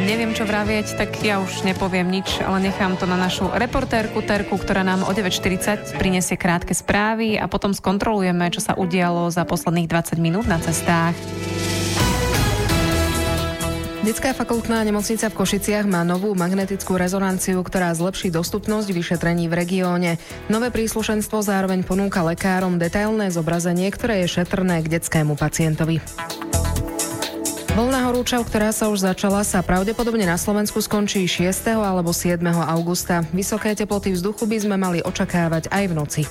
neviem, čo vravieť, tak ja už nepoviem nič, ale nechám to na našu reportérku Terku, ktorá nám o 9:40 prinesie krátke správy a potom skontrolujeme, čo sa udialo za posledných 20 minút na cestách. Detská fakultná nemocnica v Košiciach má novú magnetickú rezonanciu, ktorá zlepší dostupnosť vyšetrení v regióne. Nové príslušenstvo zároveň ponúka lekárom detailné zobrazenie, ktoré je šetrné k detskému pacientovi. Vlna horúčav, ktorá sa už začala, sa pravdepodobne na Slovensku skončí 6. alebo 7. augusta. Vysoké teploty vzduchu by sme mali očakávať aj v noci.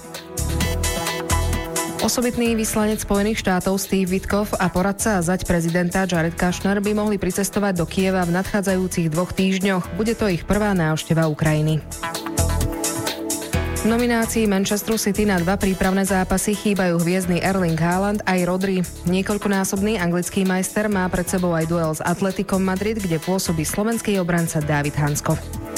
Osobitný vyslanec Spojených štátov Steve Witkoff a poradca a zať prezidenta Jared Kushner by mohli pricestovať do Kieva v nadchádzajúcich 2 týždňoch. Bude to ich prvá návšteva Ukrajiny. V nominácii Manchesteru City na 2 prípravné zápasy chýbajú hviezdny Erling Haaland aj Rodri. Niekoľkonásobný anglický majster má pred sebou aj duel s Atleticom Madrid, kde pôsobí slovenský obranca Dávid Hansko.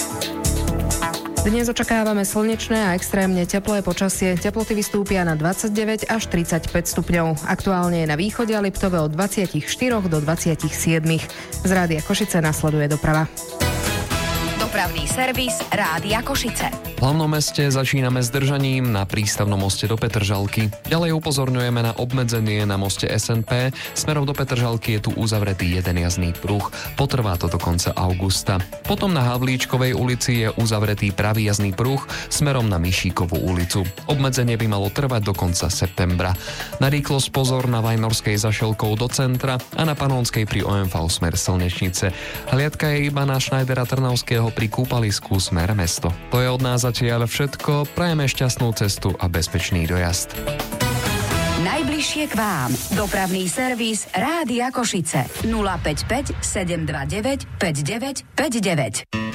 Dnes očakávame slnečné a extrémne teplé počasie. Teploty vystúpia na 29 až 35 stupňov. Aktuálne je na východe a Liptove od 24 do 27. Z Rádia Košice nasleduje doprava. Dopravný servis Rádia Košice. V hlavnom meste začíname zdržaním na prístavnom moste do Petržalky. Ďalej upozorňujeme na obmedzenie na moste SNP. Smerom do Petržalky je tu uzavretý jeden jazdný pruh. Potrvá to do konca augusta. Potom na Havlíčkovej ulici je uzavretý pravý jazdný pruh smerom na Mišíkovú ulicu. Obmedzenie by malo trvať do konca septembra. Na rýchlosť pozor na Vajnorskej za Šelkou do centra a na Panonskej pri OMV smer Slnečnice. Hliadka je iba na Schneidera Trnavského pri kúpalisku smer mesto. To je od nás zatiaľ všetko. Prajeme šťastnú cestu a bezpečný dojazd. Najbližšie k vám. Dopravný servis Rádia Košice. 055 729 5959.